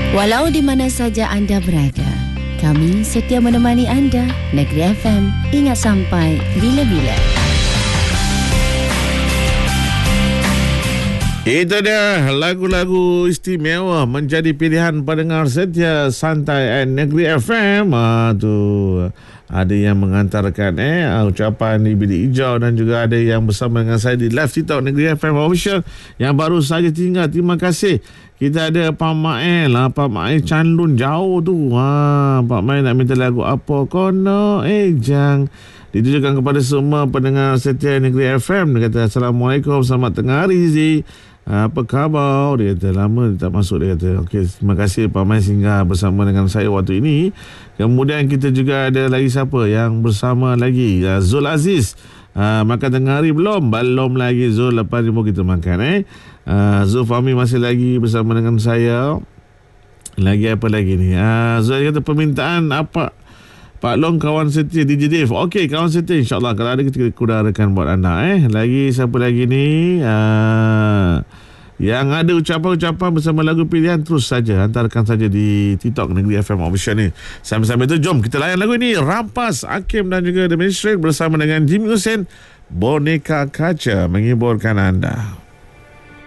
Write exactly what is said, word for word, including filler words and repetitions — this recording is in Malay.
Walau di mana saja anda berada, kami setia menemani anda. Negeri F M, ingat sampai bila-bila. Itu dia lagu-lagu istimewa menjadi pilihan pendengar setia Santai at Negeri F M. Ah, tu ada yang mengantarkan eh ucapan di Bilik Hijau dan juga ada yang bersama dengan saya di live TikTok Negeri F M Official yang baru saja tinggal. Terima kasih. Kita ada Pak Mael lah, Pak Mael Chanlun jauh tu. Ha, Pak Mael nak minta lagu apa kono eh jang. Ditujukan kepada semua pendengar setia Negeri F M. Dia kata Assalamualaikum, selamat tengah hari Zee. Apa khabar? Dia kata lama dia tak masuk. Dia kata okey, terima kasih Pak Mai singgah bersama dengan saya waktu ini. Kemudian kita juga ada lagi siapa yang bersama lagi, Zul Aziz. Uh, makan tengah hari belum? Belum lagi Zul, lepas ni pun kita makan eh. Uh, Zul Fahmi masih lagi bersama dengan saya. Lagi apa lagi ni? Uh, Zul kata permintaan apa? Pak Long kawan setia D J Dave. Okey, kawan setia insyaAllah. Kalau ada kita kudahakan buat anda eh. Lagi siapa lagi ni? Uh, yang ada ucapan-ucapan bersama lagu pilihan, terus saja hantarkan saja di TikTok Negeri F M Official ni. Sambil-sambil itu jom kita layan lagu ini. Rampas, Hakim dan juga The Ministry bersama dengan Jimmy Hussein, Boneka Kaca, menghiburkan anda.